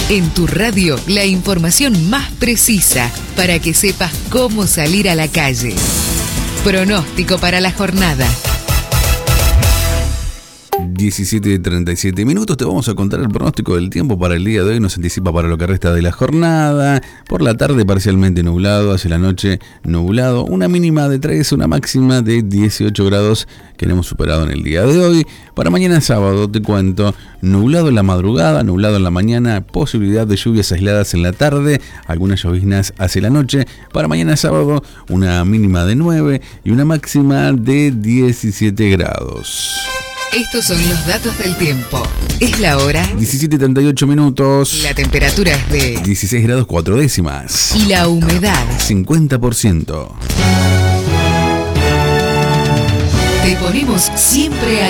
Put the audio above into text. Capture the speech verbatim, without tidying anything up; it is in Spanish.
En tu radio, la información más precisa para que sepas cómo salir a la calle. Pronóstico para la jornada. diecisiete treinta y siete minutos, te vamos a contar el pronóstico del tiempo para el día de hoy. Nos anticipa para lo que resta de la jornada. Por la tarde parcialmente nublado, hacia la noche nublado, una mínima de tres, una máxima de dieciocho grados que no hemos superado en el día de hoy. Para mañana sábado te cuento, nublado en la madrugada, nublado en la mañana, posibilidad de lluvias aisladas en la tarde, algunas lloviznas hacia la noche. Para mañana sábado una mínima de nueve y una máxima de diecisiete grados. Estos son los datos del tiempo. Es la hora. diecisiete treinta y ocho minutos. La temperatura es de dieciséis grados cuatro décimas. Y la humedad cincuenta por ciento. Te ponemos siempre a